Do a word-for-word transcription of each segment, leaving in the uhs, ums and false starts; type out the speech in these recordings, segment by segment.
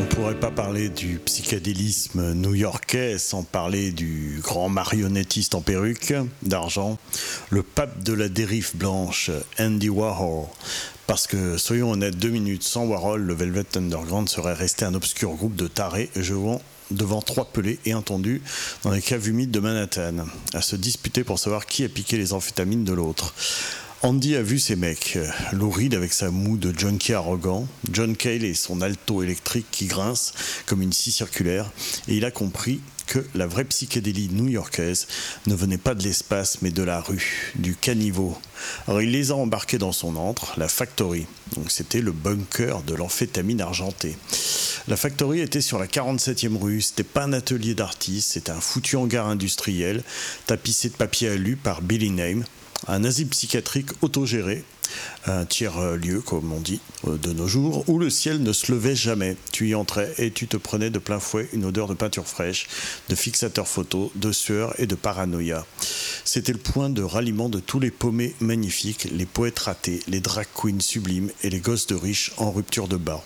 On ne pourrait pas parler du psychédélisme new-yorkais sans parler du grand marionnettiste en perruque d'argent, le pape de la dérive blanche, Andy Warhol. Parce que, soyons honnêtes, deux minutes sans Warhol, le Velvet Underground serait resté un obscur groupe de tarés jouant devant trois pelés et entendus dans les caves humides de Manhattan, à se disputer pour savoir qui a piqué les amphétamines de l'autre. Andy a vu ces mecs, Lou Reed avec sa moue de junkie arrogant, John Cale et son alto électrique qui grince comme une scie circulaire, et il a compris que la vraie psychédélie new-yorkaise ne venait pas de l'espace mais de la rue, du caniveau. Alors il les a embarqués dans son antre, la Factory, donc c'était le bunker de l'amphétamine argentée. La Factory était sur la quarante-septième rue, c'était pas un atelier d'artistes, c'était un foutu hangar industriel, tapissé de papier alu par Billy Name, un asile psychiatrique autogéré, un tiers-lieu, comme on dit, de nos jours, où le ciel ne se levait jamais. Tu y entrais et tu te prenais de plein fouet une odeur de peinture fraîche, de fixateur photo, de sueur et de paranoïa. C'était le point de ralliement de tous les paumés magnifiques, les poètes ratés, les drag queens sublimes et les gosses de riches en rupture de bas.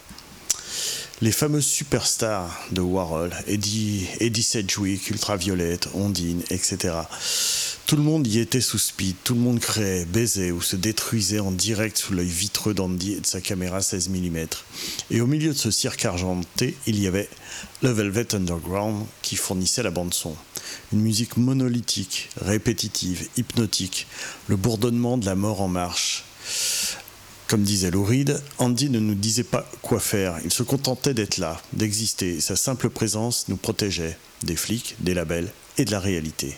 Les fameuses superstars de Warhol, Eddie, Eddie Sedgwick, Ultraviolette, Ondine, et cetera. Tout le monde y était sous speed, tout le monde créait, baisait ou se détruisait en direct sous l'œil vitreux d'Andy et de sa caméra seize millimètres. Et au milieu de ce cirque argenté, il y avait le Velvet Underground qui fournissait la bande-son. Une musique monolithique, répétitive, hypnotique, le bourdonnement de la mort en marche. Comme disait Lou Reed, Andy ne nous disait pas quoi faire, il se contentait d'être là, d'exister. Sa simple présence nous protégeait des flics, des labels et de la réalité.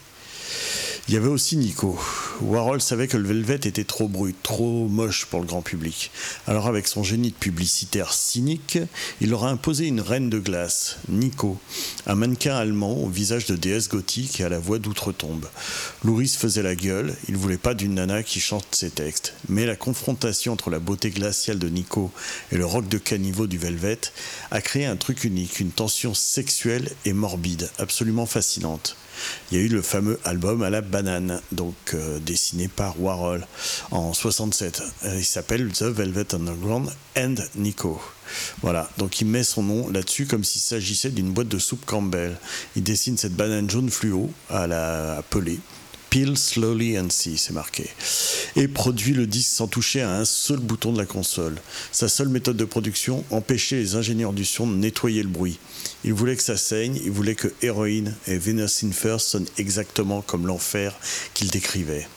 Il y avait aussi Nico. Warhol savait que le Velvet était trop brut, trop moche pour le grand public. Alors avec son génie de publicitaire cynique, il leur a imposé une reine de glace, Nico, un mannequin allemand au visage de déesse gothique et à la voix d'outre-tombe. Louris faisait la gueule, il voulait pas d'une nana qui chante ses textes. Mais la confrontation entre la beauté glaciale de Nico et le rock de caniveau du Velvet a créé un truc unique, une tension sexuelle et morbide, absolument fascinante. Il y a eu le fameux album à la banane, donc euh, dessiné par Warhol en soixante-sept. Il s'appelle The Velvet Underground and Nico. Voilà, donc il met son nom là-dessus comme s'il s'agissait d'une boîte de soupe Campbell. Il dessine cette banane jaune fluo à la pelée. Peel slowly and see, c'est marqué. Et produit le disque sans toucher à un seul bouton de la console. Sa seule méthode de production, empêcher les ingénieurs du son de nettoyer le bruit. Il voulait que ça saigne, il voulait que Heroin et Venus in First sonnent exactement comme l'enfer qu'il décrivait.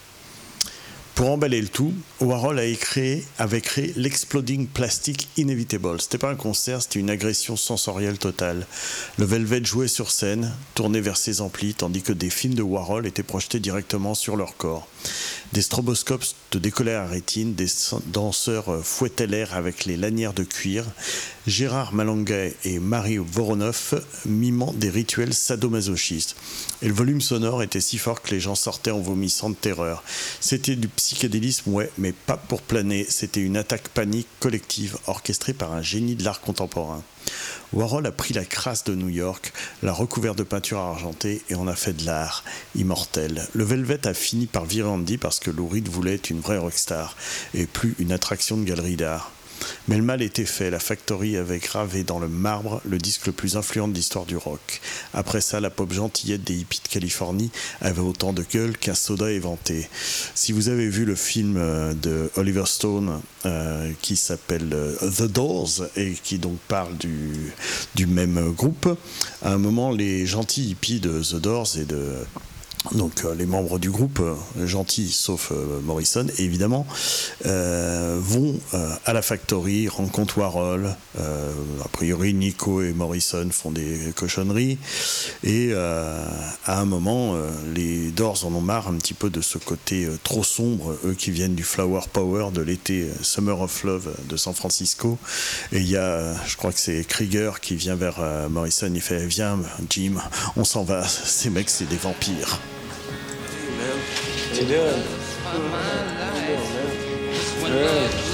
Pour emballer le tout, Warhol avait créé, avait créé l'Exploding Plastic Inevitable. C'était pas un concert, c'était une agression sensorielle totale. Le Velvet jouait sur scène, tourné vers ses amplis, tandis que des films de Warhol étaient projetés directement sur leur corps. Des stroboscopes te décollaient à la rétine, des danseurs fouettaient l'air avec les lanières de cuir, Gérard Malanga et Marie Voronoff mimant des rituels sadomasochistes. Et le volume sonore était si fort que les gens sortaient en vomissant de terreur. C'était du psychédélisme, ouais, mais pas pour planer, c'était une attaque panique collective orchestrée par un génie de l'art contemporain. Warhol a pris la crasse de New York, l'a recouvert de peinture argentée et en a fait de l'art immortel. Le Velvet a fini par virer Andy parce que Lou Reed voulait être une vraie rockstar et plus une attraction de galerie d'art. Mais le mal était fait, la Factory avait gravé dans le marbre le disque le plus influent de l'histoire du rock. Après ça, la pop gentillette des hippies de Californie avait autant de gueule qu'un soda éventé. Si vous avez vu le film de Oliver Stone euh, qui s'appelle euh, The Doors et qui donc parle du, du même groupe, à un moment les gentils hippies de The Doors et de... Donc euh, les membres du groupe, euh, gentils sauf euh, Morrison évidemment, euh, vont euh, à la Factory, rencontrent Warhol, euh, a priori Nico et Morrison font des cochonneries et euh, à un moment euh, les Doors en ont marre un petit peu de ce côté euh, trop sombre, eux qui viennent du Flower Power de l'été euh, Summer of Love de San Francisco, et il y a, euh, je crois que c'est Krieger qui vient vers euh, Morrison, il fait viens Jim, on s'en va, ces mecs c'est des vampires. What you doing? Good.